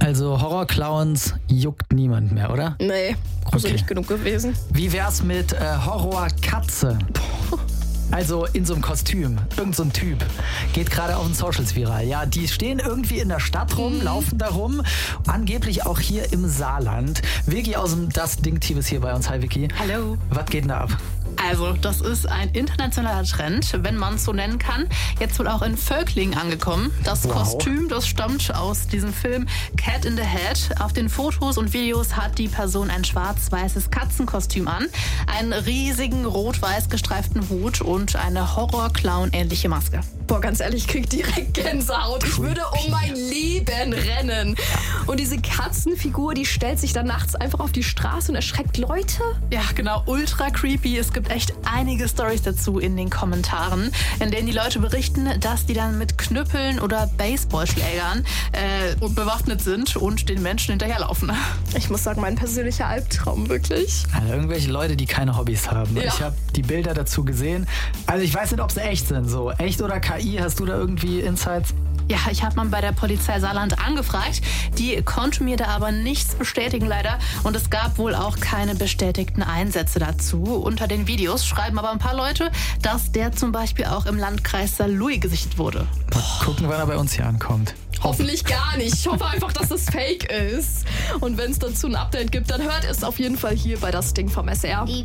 Also Horrorclowns juckt niemand mehr, oder? Nee, gruselig Okay. genug gewesen. Wie wär's mit Horrorkatze? Also in so einem Kostüm. Irgend so ein Typ. Geht gerade auf den Socials viral. Ja, die stehen irgendwie in der Stadt rum, laufen da rum. Angeblich auch hier im Saarland. Vicky aus dem Das Ding-Team ist hier bei uns. Hi Vicky. Hallo. Was geht denn da ab? Also, das ist ein internationaler Trend, wenn man es so nennen kann. Jetzt wohl auch in Völklingen angekommen. Das Wow. Kostüm, das stammt aus diesem Film Cat in the Hat. Auf den Fotos und Videos hat die Person ein schwarz-weißes Katzenkostüm an, einen riesigen rot-weiß gestreiften Hut und eine Horror-Clown-ähnliche Maske. Boah, ganz ehrlich, ich krieg direkt Gänsehaut. Ich würde um mein Leben rennen. Und diese Katzenfigur, die stellt sich dann nachts einfach auf die Straße und erschreckt Leute. Ja, genau, ultra creepy. Es gibt echt einige Storys dazu in den Kommentaren, in denen die Leute berichten, dass die dann mit Knüppeln oder Baseballschlägern bewaffnet sind und den Menschen hinterherlaufen. Ich muss sagen, mein persönlicher Albtraum, wirklich. Also irgendwelche Leute, die keine Hobbys haben. Ja. Ich habe die Bilder dazu gesehen. Also ich weiß nicht, ob sie echt sind. So echt oder KI? Hast du da irgendwie Insights? Ja, ich habe mal bei der Polizei Saarland angefragt. Die konnte mir da aber nichts bestätigen leider. Und es gab wohl auch keine bestätigten Einsätze dazu. Unter den Videos schreiben aber ein paar Leute, dass der zum Beispiel auch im Landkreis Saarlouis gesichtet wurde. Mal gucken, wann er bei uns hier ankommt. Hoffentlich gar nicht. Ich hoffe einfach, dass es fake ist. Und wenn es dazu ein Update gibt, dann hört es auf jeden Fall hier bei Das Ding vom SR.